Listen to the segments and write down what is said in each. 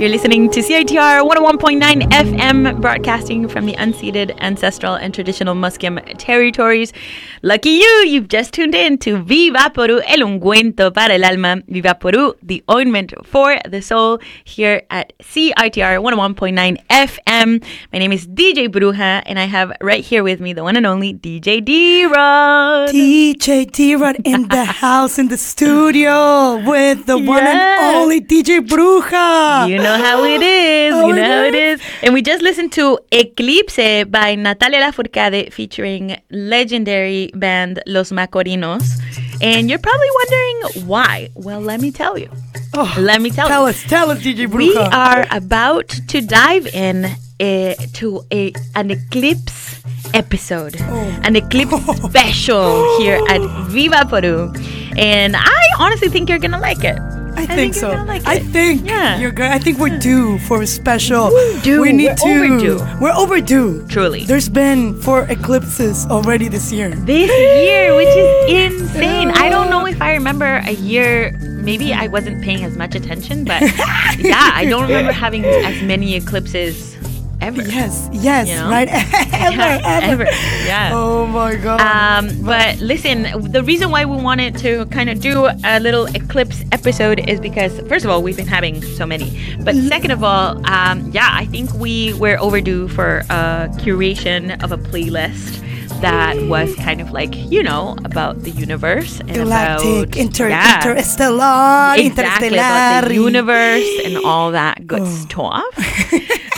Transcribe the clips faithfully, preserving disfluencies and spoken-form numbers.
You're listening to C I T R one oh one point nine F M, broadcasting from the unceded, ancestral, and traditional Musqueam territories. Lucky you, you've just tuned in to Viva Peru, el ungüento para el alma. Viva Peru, the ointment for the soul, here at C I T R one oh one point nine F M. My name is D J Bruja, and I have right here with me the one and only D J D-Rod. D J D-Rod in the house, in the studio, with the one Yes. and only D J Bruja. You know how it is. Oh, you know how it yes. is. And we just listened to Eclipse by Natalia Lafourcade featuring legendary band Los Macorinos. And you're probably wondering why. Well, let me tell you. Oh, Let me tell, tell you. us, tell us, D J Bruja. We are about to dive in uh, to a an eclipse episode, Oh. an eclipse special here at Viva Peru. And I honestly think you're going to like it. I, think, you're so. gonna like I it. think Yeah. you're good. I think we're due for a special. due. We need We're to. overdue. We're overdue. Truly. There's been four eclipses already this year. This year, which is insane. I don't know if I remember a year, maybe I wasn't paying as much attention, but yeah, I don't remember having as many eclipses ever. Yes, yes, You know? right? ever, Yeah, ever. ever. Yeah. Oh my God. Um, but listen, the reason why we wanted to kind of do a little eclipse episode is because, first of all, we've been having so many. But second of all, um, yeah, I think we were overdue for a curation of a playlist that was kind of like, you know, about the universe and Galactic, about inter, yeah, interstellar, exactly about the interstellar. universe and all that good Oh. stuff.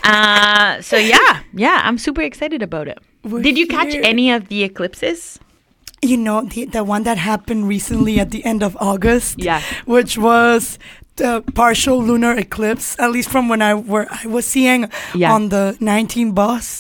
Uh, so yeah, yeah, I'm super excited about it. We're Did you catch here. any of the eclipses? You know, the, the one that happened recently at the end of August, Yeah. which was the partial lunar eclipse, at least from when I were I was seeing Yeah. on the nineteen bus.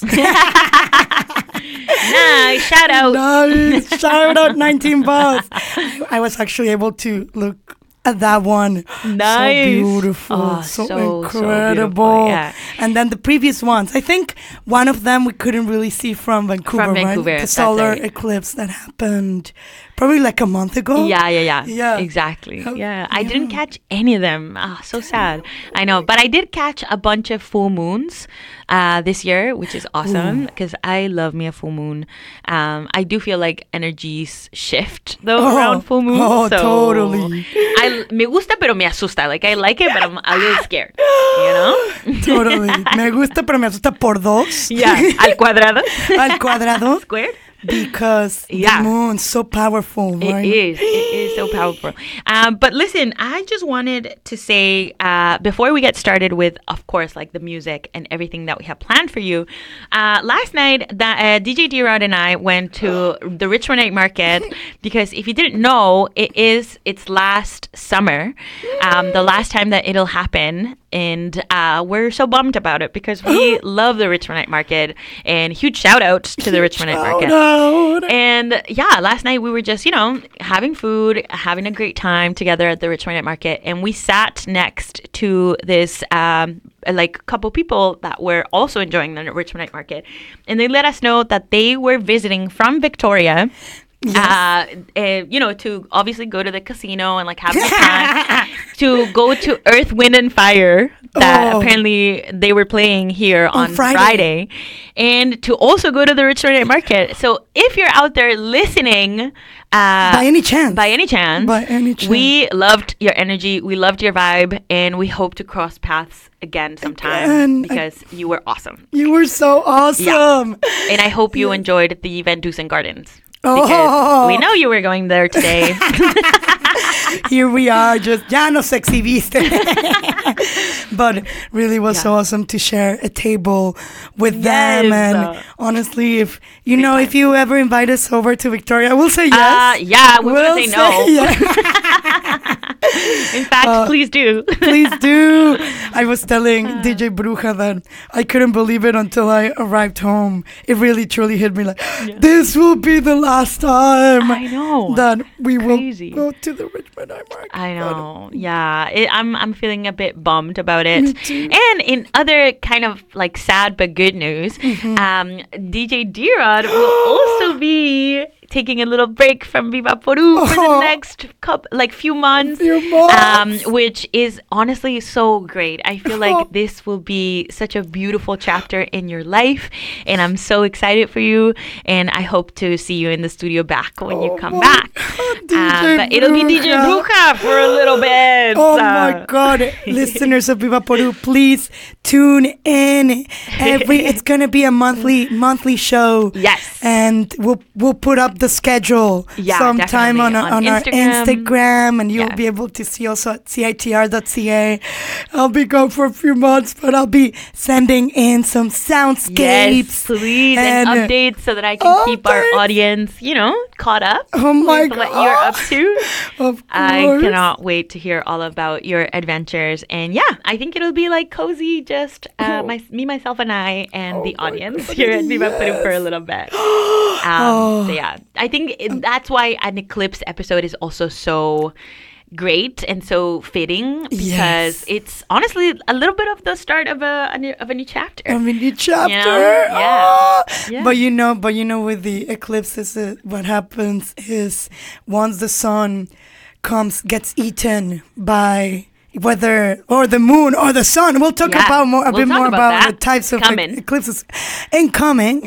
Nice, shout out. Nice. Shout out nineteen bus. I, I was actually able to look at that one. Nice. So beautiful. Oh, so, so, so incredible. beautiful, yeah. And then the previous ones. I think one of them we couldn't really see from Vancouver, From right? Vancouver, The that's solar right. eclipse that happened probably like a month ago. Yeah, yeah, yeah. Yeah. Exactly. How- Yeah. I yeah. didn't catch any of them. Ah, so sad. I know. But I did catch a bunch of full moons uh, this year, which is awesome because I love me a full moon. Um, I do feel like energies shift though Oh, around full moon. oh, so totally. I, me gusta, pero me asusta. Like I like it, but I'm a little scared. You know? Totally. Me gusta, pero me asusta por dos. Yeah. Al cuadrado. Al cuadrado. Squared. Because Yeah. the moon's so powerful, right? It is. It is so powerful. Um, but listen, I just wanted to say uh, before we get started with, of course, like the music and everything that we have planned for you. Uh, last night, that uh, D J D-Rod and I went to the Richmond Night Market because if you didn't know, it is its last summer, um, the last time that it'll happen. And uh, we're so bummed about it because we love the Richmond Night Market, and huge shout out to the Richmond Night Market. Shout out. And yeah, last night we were just, you know, having food, having a great time together at the Richmond Night Market. And we sat next to this, um, like, couple people that were also enjoying the Richmond Night Market. And they let us know that they were visiting from Victoria. Yes. Uh, uh, you know, to obviously go to the casino and like have a good time, to go to Earth, Wind, and Fire that Oh. apparently they were playing here on, On Friday. Friday, and to also go to the Richmond Night Market. So if you're out there listening, uh, By any chance. by any chance, By any chance. we loved your energy, we loved your vibe, and we hope to cross paths again sometime Again. because you were awesome. You were so awesome. And I hope you enjoyed the Van Dusen Gardens. Oh. Because we know you were going there today. Here we are, just, ya nos exhibiste. But really was so Yeah. awesome to share a table with Yes. them. And honestly, if you know, if you ever invite us over to Victoria, we'll say yes. Uh, yeah, we We'll would say no. yes. In fact, Uh, please do. Please do. I was telling D J Bruja that I couldn't believe it until I arrived home. It really truly hit me like, this will be the last time I know. that we Crazy. will go to the Richmond Night Market. I know. Yeah, it, I'm I'm feeling a bit bummed about Me it. too. And in other kind of like sad but good news, Mm-hmm. um, D J D-Rod will also be taking a little break from Viva Peru for the next couple, like few months, Few months. Um, which is honestly so great. I feel like Oh. this will be such a beautiful chapter in your life, and I'm so excited for you. And I hope to see you in the studio back when you Oh come my back. God, D J Uh, but it'll be D J Bruja. Bruja for a little bit. Oh so. my God, listeners of Viva Peru, please tune in. Every it's gonna be a monthly monthly show. Yes. and we'll we'll put up the schedule Yeah, sometime on, definitely. our, On on our Instagram. Instagram, and you'll Yeah. be able to see also at C I T R dot C A. I'll be gone for a few months, but I'll be sending in some soundscapes. Yes, please, and, and, uh, updates so that I can keep our updates. audience, you know, caught up Oh my with what you're up God. to. Of I course. cannot wait to hear all about your adventures. And yeah, I think it'll be like cozy, just uh, my, me, myself, and I, and Oh the my audience God, here at Viva Peru for a yes. little bit. Um, Oh. So yeah, I think it, that's why an eclipse episode is also so great and so fitting, because Yes. it's honestly a little bit of the start of a, a new, of a new chapter. I mean, new chapter. Yeah. Oh. Yeah. But you know, but you know, with the eclipses, uh, what happens is once the sun comes, gets eaten by whether or the moon or the sun. We'll talk Yeah. about more a We'll bit talk more about about, that. the types of Coming. e- eclipses incoming.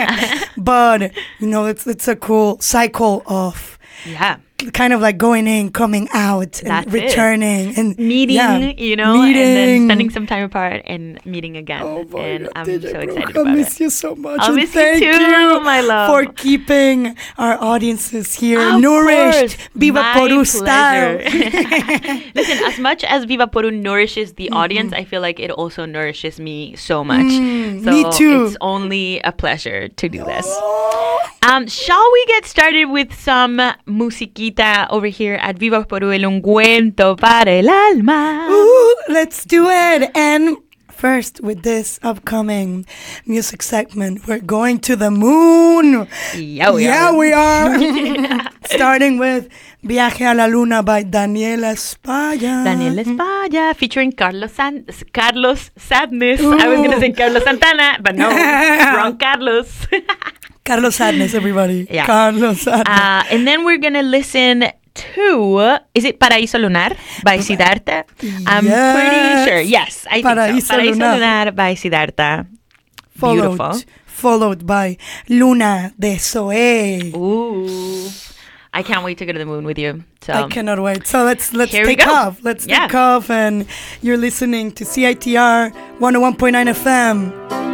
But you know, it's it's a cool cycle of Yeah. kind of like going in, coming out, and That's it. returning, and Meeting, yeah, you know, and then meeting. spending some time apart and meeting again. Oh my and God, I'm D J so Brooke, excited I about miss it. you so much. I'll and miss you thank too, you my love. for keeping our audiences here Of nourished, course. Viva My Peru pleasure. style. Listen, as much as Viva Peru nourishes the Mm-hmm. audience, I feel like it also nourishes me so much. Mm, so me too. It's only a pleasure to do this. Um, shall we get started with some musiquita over here at Viva Peru, el ungüento para el alma? Ooh, let's do it. And first, with this upcoming music segment, we're going to the moon. Yeah, we yeah, are. we are. Starting with Viaje a la Luna by Daniela Spaya. Daniel Espalla, featuring Carlos San- Carlos Sadness. I was going to say Carlos Santana, but no, wrong Carlos. Carlos Sadness, everybody. Yeah. Carlos Sadness. Uh, and then we're going to listen to, is it Paraíso Lunar by Siddhartha? I'm Yes. pretty sure. Yes, I think Paraíso so. Paraíso Lunar. Lunar by Siddhartha. followed, Beautiful. followed by Luna de Zoe. Ooh. I can't wait to go to the moon with you. So I cannot wait. So let's let's Here we take go. off. Let's Yeah. take off, and you're listening to C I T R one oh one point nine F M.